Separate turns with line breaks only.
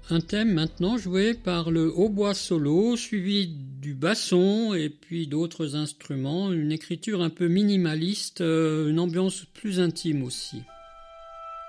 Un thème maintenant joué par le hautbois solo, suivi du basson et puis d'autres instruments, une écriture un peu minimaliste, une ambiance plus intime aussi.